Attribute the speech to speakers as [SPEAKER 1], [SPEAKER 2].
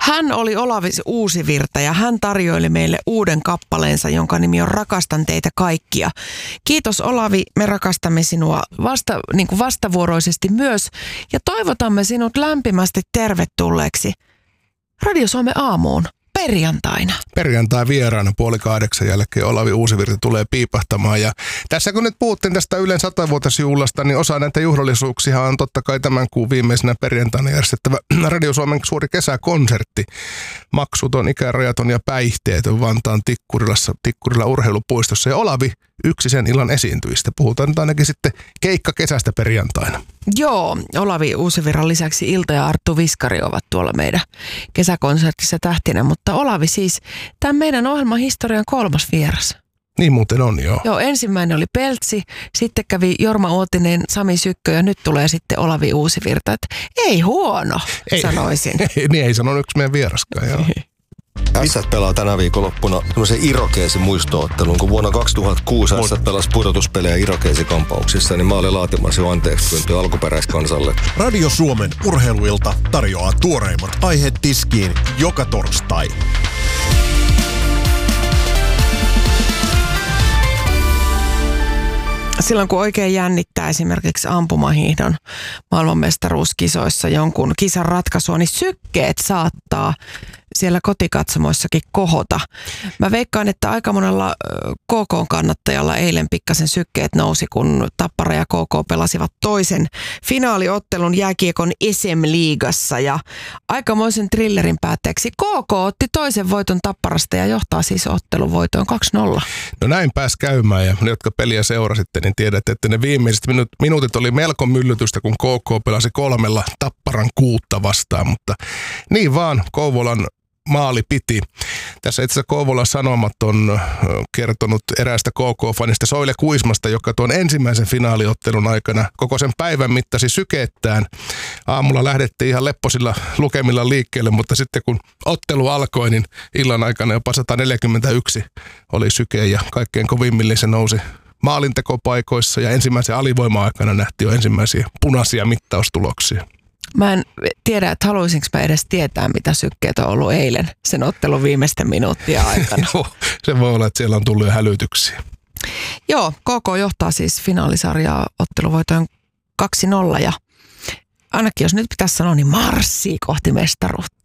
[SPEAKER 1] Hän oli Olavi Uusivirta ja hän tarjoili meille uuden kappaleensa, jonka nimi on Rakastan teitä kaikkia. Kiitos Olavi, me rakastamme sinua vastavuoroisesti myös ja toivotamme sinut lämpimästi tervetulleeksi Radio Suomen aamuun perjantaina.
[SPEAKER 2] Perjantai vieraana 7:30 jälkeen Olavi Uusivirta tulee piipahtamaan. Ja tässä kun nyt puhuttiin tästä Ylen 100-vuotisjuhlasta, niin osa näitä juhlallisuuksia on totta kai tämän kuun viimeisenä perjantaina järjestettävä Radio Suomen suuri kesäkonsertti. Maksuton, ikärajaton ja päihteetön Vantaan Tikkurilla urheilupuistossa. Ja Olavi yksi sen illan esiintyjistä. Puhutaan nyt ainakin sitten keikka kesästä perjantaina.
[SPEAKER 1] Joo, Olavi Uusivirran lisäksi Ilta ja Arttu Viskari ovat tuolla meidän kesäkonsertissa tähtinä, mutta Olavi siis tämän meidän ohjelman historian 3. vieras.
[SPEAKER 2] Niin muuten on, joo.
[SPEAKER 1] Joo, ensimmäinen oli Peltsi, sitten kävi Jorma Uotinen, Sami Sykkö ja nyt tulee sitten Olavi Uusivirta. Että ei huono, sanoisin.
[SPEAKER 2] Niin ei sanonut yksi meidän vieraskaan, joo.
[SPEAKER 3] Ässät pelaa tänä viikonloppuna tämmöisen Irokeesi muistoottelun, kun vuonna 2006 Ässät pelasi pudotuspelejä Irokeesi-kampauksissa, niin mä olin laatimassa jo anteeksi pyyntöä alkuperäiskansalle.
[SPEAKER 4] Radio Suomen urheiluilta tarjoaa tuoreimmat aiheet tiskiin joka torstai.
[SPEAKER 1] Silloin kun oikein jännittää esimerkiksi ampumahiihdon maailmanmestaruuskisoissa jonkun kisan ratkaisua, niin sykkeet saattaa siellä kotikatsomoissakin kohota. Mä veikkaan, että aika monella KK-kannattajalla eilen pikkasen sykkeet nousi, kun Tappara ja KK pelasivat toisen finaaliottelun jääkiekon SM-liigassa. Ja aikamoisen thrillerin päätteeksi KK otti toisen voiton Tapparasta ja johtaa siis ottelun voitoon 2-0.
[SPEAKER 2] No näin pääsi käymään ja ne, jotka peliä seurasitte, niin tiedätte, että ne viimeiset minuutit oli melko myllytystä, kun KK pelasi 3 Tapparan 6 vastaan, mutta niin vaan Kouvolan maali piti. Tässä itse asiassa Kouvolan Sanomat on kertonut eräästä KK-fanista Soile Kuismasta, joka tuon ensimmäisen finaaliottelun aikana koko sen päivän mittasi sykettään. Aamulla lähdettiin ihan lepposilla lukemilla liikkeelle, mutta sitten kun ottelu alkoi, niin illan aikana jopa 141 oli syke ja kaikkein kovimmille se nousi maalintekopaikoissa ja ensimmäisen alivoima-aikana nähtiin jo ensimmäisiä punaisia mittaustuloksia.
[SPEAKER 1] Mä en tiedä, että haluaisinko mä edes tietää, mitä sykkeet on ollut eilen sen ottelun viimeisten minuuttia aikana.
[SPEAKER 2] Joo, se voi olla, että siellä on tullut jo hälytyksiä.
[SPEAKER 1] Joo, KK johtaa siis finaalisarjaa otteluvoitoon 2-0 ja ainakin jos nyt pitäisi sanoa, niin marssii kohti mestaruutta.